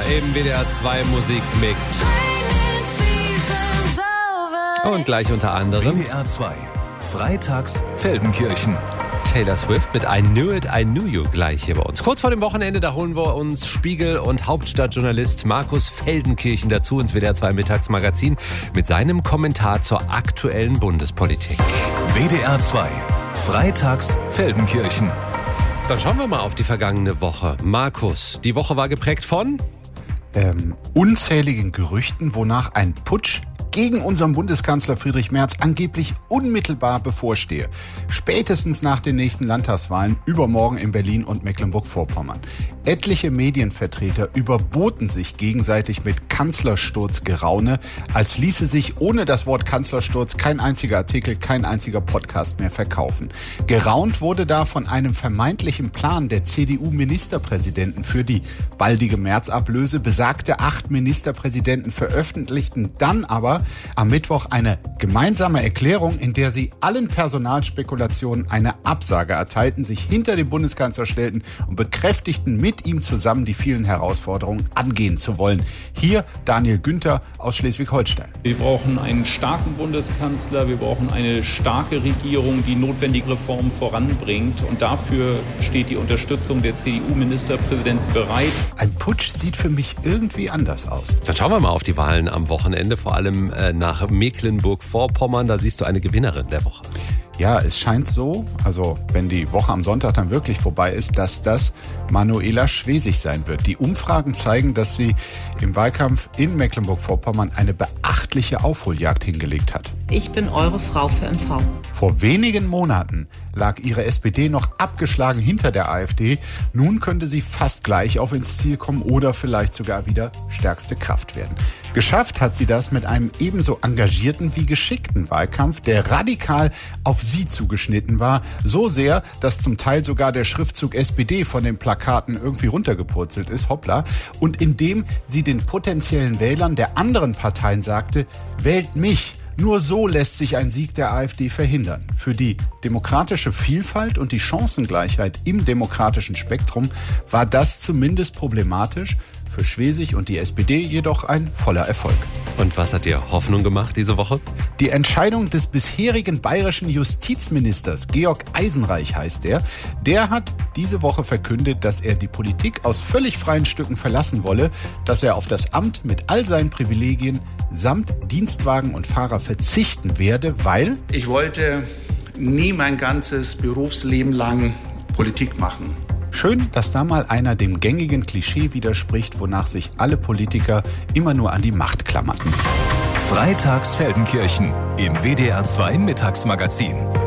im WDR 2 Musikmix. Und gleich unter anderem WDR 2, freitags Feldenkirchen. Taylor Swift mit I Knew It, I Knew You gleich hier bei uns. Kurz vor dem Wochenende, da holen wir uns Spiegel- und Hauptstadtjournalist Markus Feldenkirchen dazu ins WDR 2 Mittagsmagazin mit seinem Kommentar zur aktuellen Bundespolitik. WDR 2, freitags Feldenkirchen. Dann schauen wir mal auf die vergangene Woche. Markus, die Woche war geprägt von? Unzähligen Gerüchten, wonach ein Putsch gegen unseren Bundeskanzler Friedrich Merz angeblich unmittelbar bevorstehe. Spätestens nach den nächsten Landtagswahlen übermorgen in Berlin und Mecklenburg-Vorpommern. Etliche Medienvertreter überboten sich gegenseitig mit Kanzlersturzgeraune, als ließe sich ohne das Wort Kanzlersturz kein einziger Artikel, kein einziger Podcast mehr verkaufen. Geraunt wurde da von einem vermeintlichen Plan der CDU-Ministerpräsidenten für die baldige März-Ablöse. Besagte 8 Ministerpräsidenten veröffentlichten dann aber am Mittwoch eine gemeinsame Erklärung, in der sie allen Personalspekulationen eine Absage erteilten, sich hinter den Bundeskanzler stellten und bekräftigten, mit ihm zusammen die vielen Herausforderungen angehen zu wollen. Hier Daniel Günther aus Schleswig-Holstein. Wir brauchen einen starken Bundeskanzler, wir brauchen eine starke Regierung, die notwendige Reformen voranbringt. Und dafür steht die Unterstützung der CDU-Ministerpräsidenten bereit. Ein Putsch sieht für mich irgendwie anders aus. Dann schauen wir mal auf die Wahlen am Wochenende, vor allem nach Mecklenburg-Vorpommern. Da siehst du eine Gewinnerin der Woche. Ja, es scheint so, also wenn die Woche am Sonntag dann wirklich vorbei ist, dass das Manuela Schwesig sein wird. Die Umfragen zeigen, dass sie im Wahlkampf in Mecklenburg-Vorpommern eine beachtliche Aufholjagd hingelegt hat. Ich bin eure Frau für MV. Vor wenigen Monaten lag ihre SPD noch abgeschlagen hinter der AfD. Nun könnte sie fast gleich auf ins Ziel kommen oder vielleicht sogar wieder stärkste Kraft werden. Geschafft hat sie das mit einem ebenso engagierten wie geschickten Wahlkampf, der radikal auf sie zugeschnitten war. So sehr, dass zum Teil sogar der Schriftzug SPD von den Plakaten irgendwie runtergepurzelt ist, hoppla. Und indem sie den potenziellen Wählern der anderen Parteien sagte, wählt mich. Nur so lässt sich ein Sieg der AfD verhindern. Für die demokratische Vielfalt und die Chancengleichheit im demokratischen Spektrum war das zumindest problematisch. Für Schwesig und die SPD jedoch ein voller Erfolg. Und was hat dir Hoffnung gemacht diese Woche? Die Entscheidung des bisherigen bayerischen Justizministers, Georg Eisenreich heißt er, der hat diese Woche verkündet, dass er die Politik aus völlig freien Stücken verlassen wolle, dass er auf das Amt mit all seinen Privilegien samt Dienstwagen und Fahrer verzichten werde, weil ich wollte nie mein ganzes Berufsleben lang Politik machen. Schön, dass da mal einer dem gängigen Klischee widerspricht, wonach sich alle Politiker immer nur an die Macht klammerten. Freitags Feldenkirchen im WDR 2 Mittagsmagazin.